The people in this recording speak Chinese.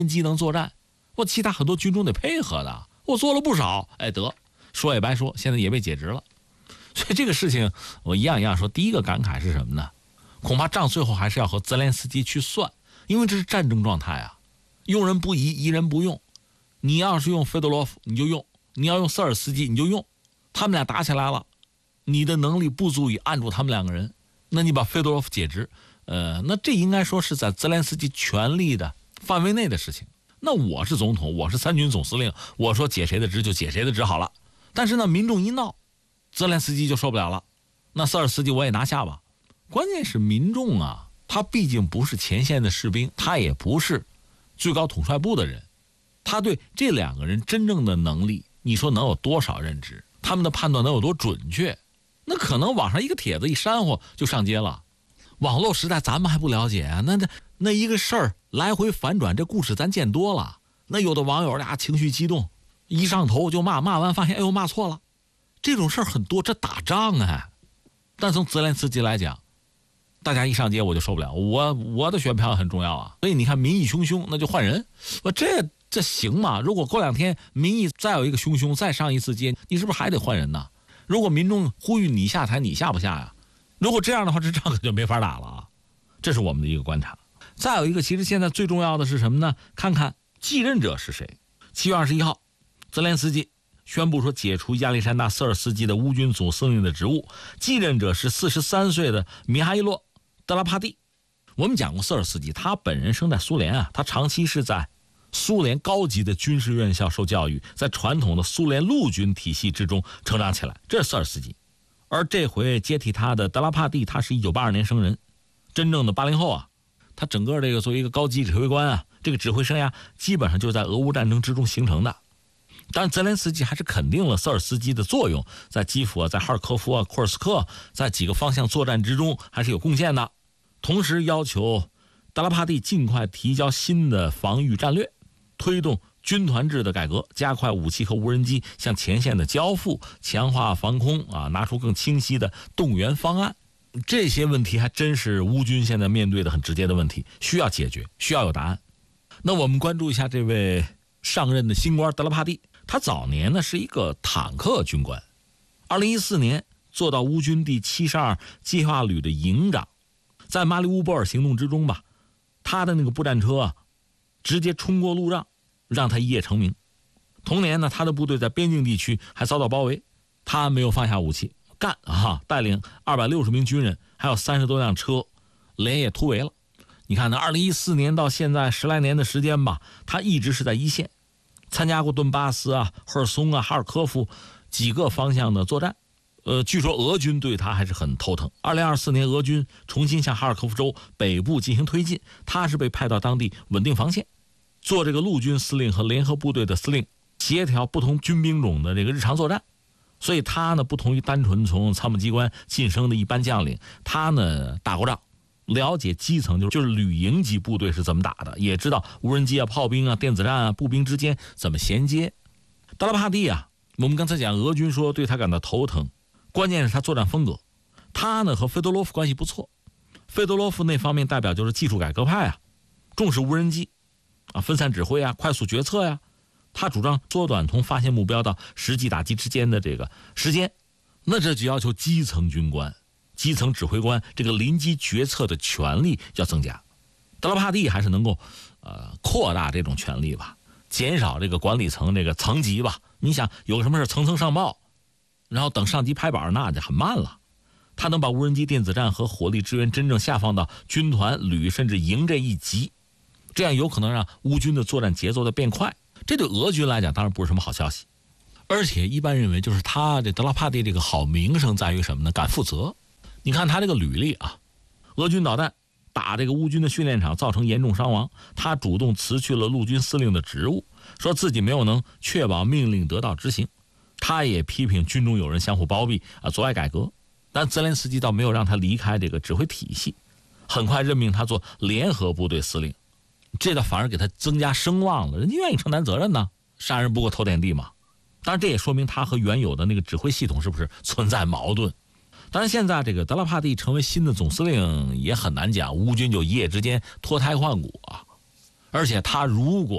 机能作战，我其他很多军种得配合的，我做了不少，得说也白说，现在也被解职了。所以这个事情我一样说，第一个感慨是什么呢？恐怕账最后还是要和泽连斯基去算，因为这是战争状态啊，用人不疑，疑人不用。你要是用费多罗夫你就用，你要用瑟尔斯基你就用，他们俩打起来了，你的能力不足以按住他们两个人，那你把费多罗夫解职，那这应该说是在泽连斯基权力的范围内的事情。那我是总统，我是三军总司令，我说解谁的职就解谁的职好了。但是呢，民众一闹，泽连斯基就受不了了，那瑟尔斯基我也拿下吧。关键是民众啊，他毕竟不是前线的士兵，他也不是最高统帅部的人，他对这两个人真正的能力，你说能有多少认知？他们的判断能有多准确？那可能网上一个帖子一煽乎就上街了。网络时代咱们还不了解啊，那一个事儿来回反转，这故事咱见多了。那有的网友俩情绪激动，一上头就骂完发现哎呦骂错了，这种事儿很多，这打仗啊。但从泽连斯基来讲，大家一上街我就受不了，我的选票很重要啊。所以你看民意汹汹，那就换人。我这行吗？如果过两天民意再有一个汹汹，再上一次街，你是不是还得换人呢？如果民众呼吁你下台，你下不下呀？如果这样的话，这仗可就没法打了啊。这是我们的一个观察。再有一个，其实现在最重要的是什么呢？看看继任者是谁。7月21号，泽连斯基宣布说解除亚历山大·瑟尔斯基的乌军总司令的职务，继任者是43岁的米哈伊洛·德拉帕蒂。我们讲过瑟尔斯基，他本人生在苏联啊，他长期是在苏联高级的军事院校受教育，在传统的苏联陆军体系之中成长起来，这是瑟尔斯基。而这回接替他的德拉帕蒂，他是1982年生人，真正的80后啊。他整个这个作为一个高级指挥官啊，这个指挥生涯基本上就是在俄乌战争之中形成的。但泽连斯基还是肯定了瑟尔斯基的作用，在基辅啊，在哈尔科夫啊、库尔斯克，在几个方向作战之中还是有贡献的。同时要求德拉帕蒂尽快提交新的防御战略，推动军团制的改革，加快武器和无人机向前线的交付，强化防空啊，拿出更清晰的动员方案。这些问题还真是乌军现在面对的很直接的问题，需要解决，需要有答案。那我们关注一下这位上任的新官德拉帕蒂，他早年呢是一个坦克军官，2014年做到乌军第72计划旅的营长，在马里乌波尔行动之中吧，他的那个步战车啊，直接冲过路障，让他一夜成名。同年呢，他的部队在边境地区还遭到包围，他没有放下武器，干啊！带领260名军人，还有30多辆车，连夜突围了。你看，那2014年到现在10来年的时间吧，他一直是在一线，参加过顿巴斯啊、赫尔松啊、哈尔科夫几个方向的作战。据说俄军对他还是很头疼。2024年，俄军重新向哈尔科夫州北部进行推进，他是被派到当地稳定防线，做这个陆军司令和联合部队的司令，协调不同军兵种的这个日常作战。所以他呢，不同于单纯从参谋机关晋升的一般将领，他呢打过仗，了解基层，就是旅营级部队是怎么打的，也知道无人机啊、炮兵啊、电子战啊、步兵之间怎么衔接。德拉帕蒂啊，我们刚才讲俄军说对他感到头疼，关键是他作战风格。他呢和费多罗夫关系不错，费多罗夫那方面代表就是技术改革派啊，重视无人机啊、分散指挥啊、快速决策呀。他主张缩短从发现目标到实际打击之间的这个时间，那这就要求基层军官、基层指挥官这个临机决策的权力要增加。德拉帕蒂还是能够扩大这种权力吧，减少这个管理层这个层级吧。你想有什么事层层上报，然后等上级拍板，那就很慢了。他能把无人机、电子战和火力支援真正下放到军团、旅甚至营这一级，这样有可能让乌军的作战节奏的变快。这对俄军来讲当然不是什么好消息。而且一般认为，就是他这德拉帕蒂这个好名声在于什么呢？敢负责。你看他这个履历啊，俄军导弹打这个乌军的训练场造成严重伤亡，他主动辞去了陆军司令的职务，说自己没有能确保命令得到执行。他也批评军中有人相互包庇啊，阻碍改革。但泽连斯基倒没有让他离开这个指挥体系，很快任命他做联合部队司令，这倒反而给他增加声望了，人家愿意承担责任呢，杀人不过头点地嘛。当然这也说明他和原有的那个指挥系统是不是存在矛盾。当然现在这个德拉帕蒂成为新的总司令也很难讲，乌军就一夜之间脱胎换骨啊。而且他如果